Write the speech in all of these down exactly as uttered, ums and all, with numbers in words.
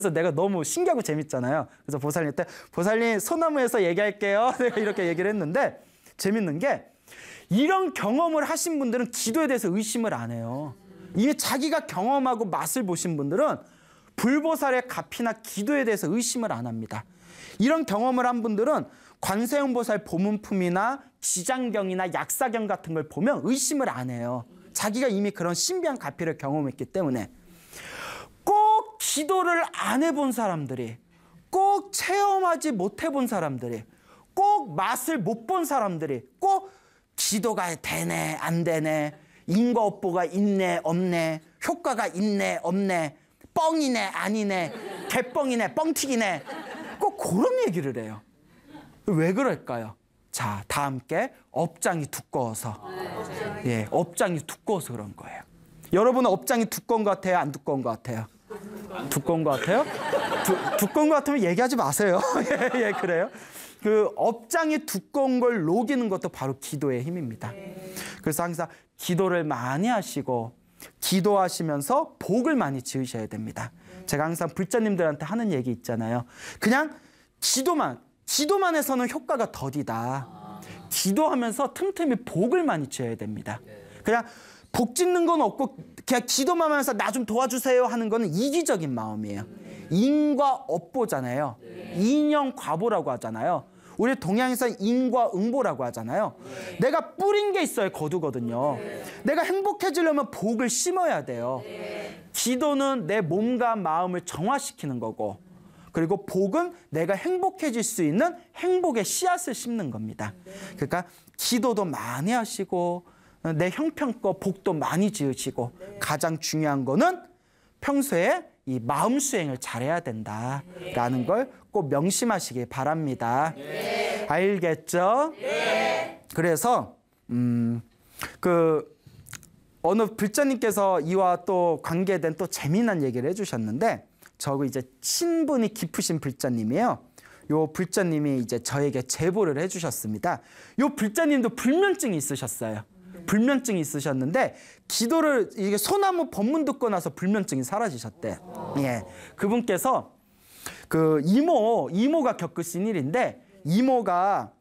그래서 내가 너무 신기하고 재밌잖아요. 그래서 보살님한테 보살님 소나무에서 얘기할게요. 내가 이렇게 얘기를 했는데 재밌는 게 이런 경험을 하신 분들은 기도에 대해서 의심을 안 해요. 이미 자기가 경험하고 맛을 보신 분들은 불보살의 가피나 기도에 대해서 의심을 안 합니다. 이런 경험을 한 분들은 관세음보살 보문품이나 지장경이나 약사경 같은 걸 보면 의심을 안 해요. 자기가 이미 그런 신비한 가피를 경험했기 때문에. 꼭 기도를 안 해본 사람들이, 꼭 체험하지 못해본 사람들이, 꼭 맛을 못 본 사람들이 꼭 기도가 되네 안 되네, 인과 업보가 있네 없네, 효과가 있네 없네, 뻥이네 아니네, 개뻥이네 뻥튀기네, 꼭 그런 얘기를 해요. 왜 그럴까요? 자, 다 함께 업장이 두꺼워서. 예, 업장이 두꺼워서 그런 거예요. 여러분은 업장이 두꺼운 것 같아요? 안 두꺼운 것 같아요? 두꺼운 것 같아요? 두, 두꺼운 것 같으면 얘기하지 마세요. 예, 예, 그래요. 그 업장이 두꺼운 걸 녹이는 것도 바로 기도의 힘입니다. 그래서 항상 기도를 많이 하시고 기도하시면서 복을 많이 지으셔야 됩니다. 제가 항상 불자님들한테 하는 얘기 있잖아요. 그냥 기도만, 기도만 해서는 효과가 더디다. 기도하면서 틈틈이 복을 많이 지어야 됩니다. 그냥 복 짓는 건 없고 그냥 기도만 하면서 나 좀 도와주세요 하는 거는 이기적인 마음이에요. 인과 업보잖아요. 인연과보라고 하잖아요. 우리 동양에서 인과응보라고 하잖아요. 내가 뿌린 게 있어야 거두거든요. 내가 행복해지려면 복을 심어야 돼요. 기도는 내 몸과 마음을 정화시키는 거고, 그리고 복은 내가 행복해질 수 있는 행복의 씨앗을 심는 겁니다. 그러니까 기도도 많이 하시고 내 형편껏 복도 많이 지으시고, 가장 중요한 거는 평소에 이 마음 수행을 잘해야 된다라는 걸 꼭 명심하시기 바랍니다. 네. 알겠죠? 네. 그래서 음, 그 어느 불자님께서 이와 또 관계된 또 재미난 얘기를 해주셨는데, 저 이제 신분이 깊으신 불자님이에요. 요 불자님이 이제 저에게 제보를 해주셨습니다. 요 불자님도 불면증이 있으셨어요. 불면증이 있으셨는데 기도를 이게 소나무 법문 듣고 나서 불면증이 사라지셨대. 예, 그분께서 그 이모 이모가 겪으신 일인데, 이모가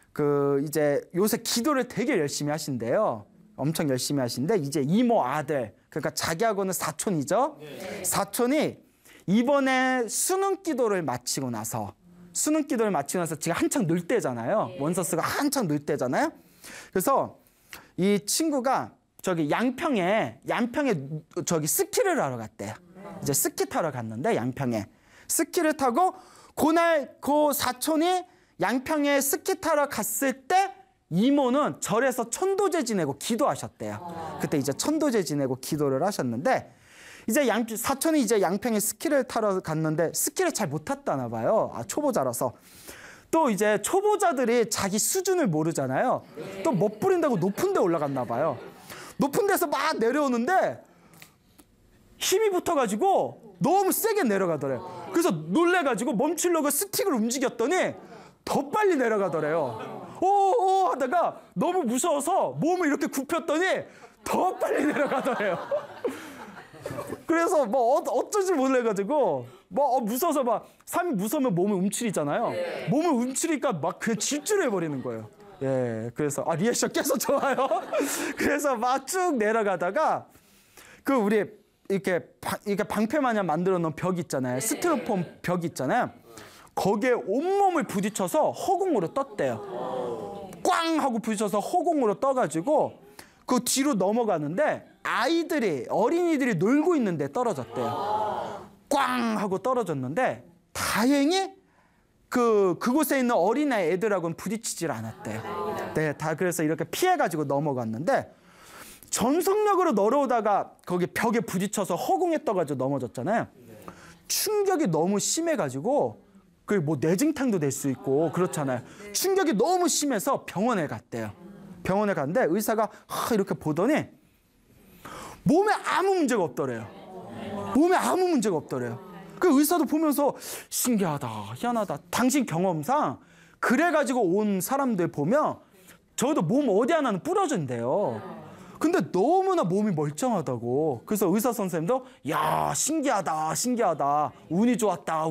그 이제 요새 기도를 되게 열심히 하신대요. 엄청 열심히 하신데 이제 이모 아들, 그러니까 자기하고는 사촌이죠. 네. 사촌이 이번에 수능 기도를 마치고 나서 수능 기도를 마치고 나서 지금 한창 늘 때잖아요. 네. 원서스가 한창 늘 때잖아요. 그래서 이 친구가 저기 양평에 양평에 저기 스키를 하러 갔대요. 이제 스키 타러 갔는데 양평에 스키를 타고 그날 그 사촌이 양평에 스키 타러 갔을 때 이모는 절에서 천도제 지내고 기도하셨대요. 그때 이제 천도제 지내고 기도를 하셨는데, 이제 양 사촌이 이제 양평에 스키를 타러 갔는데 스키를 잘 못 탔다나 봐요. 아, 초보자라서. 또 이제 초보자들이 자기 수준을 모르잖아요. 또 못 부린다고 높은 데 올라갔나 봐요. 높은 데서 막 내려오는데 힘이 붙어가지고 너무 세게 내려가더래요. 그래서 놀래가지고 멈추려고 스틱을 움직였더니 더 빨리 내려가더래요. 오오 하다가 너무 무서워서 몸을 이렇게 굽혔더니 더 빨리 내려가더래요. 그래서 뭐 어, 어쩌지 몰라가지고 뭐 어, 무서워서 막 사람이 무서우면 몸을 움츠리잖아요. 네. 몸을 움츠리니까 막 그냥 질주를 해버리는 거예요. 예, 그래서 아 리액션 계속 좋아요. 그래서 막 쭉 내려가다가 그 우리 이렇게 방, 이렇게 방패 마냥 만들어 놓은 벽 있잖아요. 스티로폼 벽 있잖아요. 거기에 온몸을 부딪혀서 허공으로 떴대요. 꽝 하고 부딪혀서 허공으로 떠가지고 그 뒤로 넘어가는데 아이들이 어린이들이 놀고 있는데 떨어졌대요. 꽝 하고 떨어졌는데 다행히 그 그곳에 있는 어린아이 애들하고는 부딪히질 않았대요. 네, 다 그래서 이렇게 피해가지고 넘어갔는데, 전속력으로 넘어오다가 거기 벽에 부딪혀서 허공에 떠가지고 넘어졌잖아요. 충격이 너무 심해가지고 그 뭐 뇌증탕도 될 수 있고 그렇잖아요. 충격이 너무 심해서 병원에 갔대요. 병원에 갔는데 의사가 하 이렇게 보더니 몸에 아무 문제가 없더래요. 몸에 아무 문제가 없더래요. 그 의사도 보면서 신기하다, 희한하다. 당신 경험상 그래가지고 온 사람들 보면 저도 몸 어디 하나는 부러진대요. 근데 너무나 몸이 멀쩡하다고. 그래서 의사 선생님도 야 신기하다 신기하다 운이 좋았다